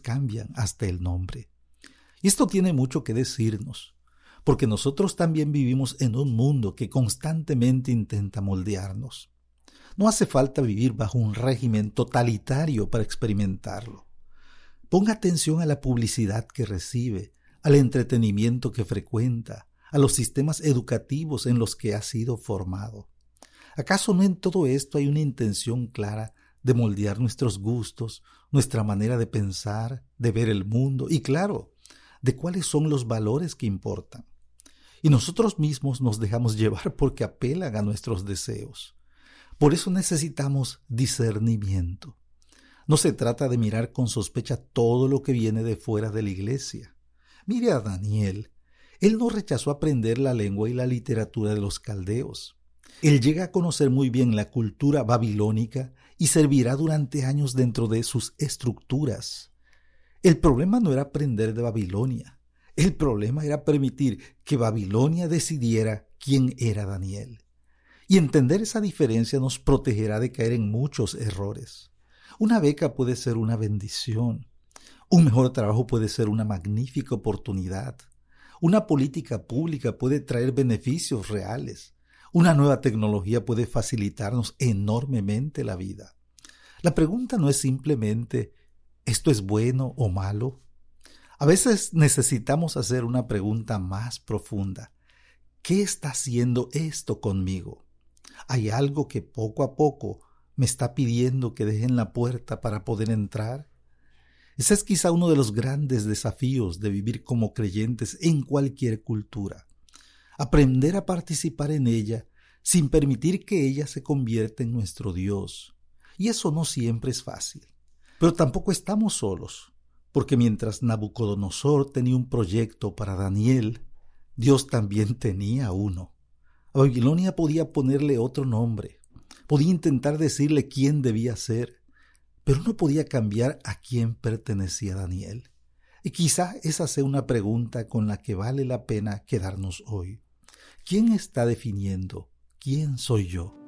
cambian hasta el nombre. Y esto tiene mucho que decirnos, porque nosotros también vivimos en un mundo que constantemente intenta moldearnos. No hace falta vivir bajo un régimen totalitario para experimentarlo. Ponga atención a la publicidad que recibe, al entretenimiento que frecuenta, a los sistemas educativos en los que ha sido formado. ¿Acaso no en todo esto hay una intención clara de moldear nuestros gustos, nuestra manera de pensar, de ver el mundo y, claro, de cuáles son los valores que importan? Y nosotros mismos nos dejamos llevar porque apelan a nuestros deseos. Por eso necesitamos discernimiento. No se trata de mirar con sospecha todo lo que viene de fuera de la iglesia. Mire a Daniel. Él no rechazó aprender la lengua y la literatura de los caldeos. Él llega a conocer muy bien la cultura babilónica y servirá durante años dentro de sus estructuras. El problema no era aprender de Babilonia. El problema era permitir que Babilonia decidiera quién era Daniel. Y entender esa diferencia nos protegerá de caer en muchos errores. Una beca puede ser una bendición. Un mejor trabajo puede ser una magnífica oportunidad. Una política pública puede traer beneficios reales. Una nueva tecnología puede facilitarnos enormemente la vida. La pregunta no es simplemente, ¿esto es bueno o malo? A veces necesitamos hacer una pregunta más profunda. ¿Qué está haciendo esto conmigo? ¿Hay algo que poco a poco me está pidiendo que deje en la puerta para poder entrar? Ese es quizá uno de los grandes desafíos de vivir como creyentes en cualquier cultura. Aprender a participar en ella sin permitir que ella se convierta en nuestro Dios. Y eso no siempre es fácil. Pero tampoco estamos solos, porque mientras Nabucodonosor tenía un proyecto para Daniel, Dios también tenía uno. A Babilonia podía ponerle otro nombre, podía intentar decirle quién debía ser, pero no podía cambiar a quién pertenecía Daniel. Y quizá esa sea una pregunta con la que vale la pena quedarnos hoy. ¿Quién está definiendo quién soy yo?